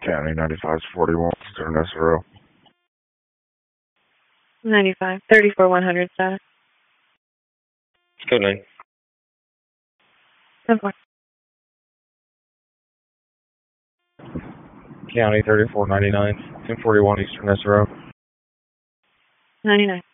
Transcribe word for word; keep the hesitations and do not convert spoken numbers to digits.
County ninety-five forty-one, Eastern S R O. ninety-five, thirty-four one hundred status. Code nine. ten four. County thirty-four ninety-nine, ten forty-one Eastern S R O. ninety-nine.